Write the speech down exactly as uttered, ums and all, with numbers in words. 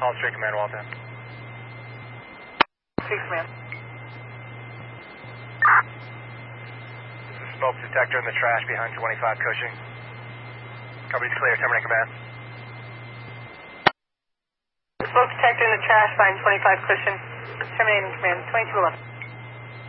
All Street Command, Walter. Street Command. This is smoke detector in the trash behind twenty-five Cushing. Coverage clear, terminate command. Smoke detector in the trash behind twenty-five Cushing. Terminating command, twenty-two eleven.